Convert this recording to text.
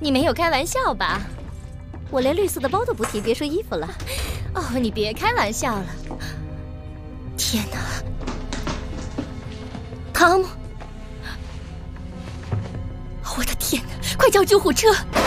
你没有开玩笑吧？我连绿色的包都不提，别说衣服了。哦，你别开玩笑了。天哪，汤姆！我的天哪，快叫救护车！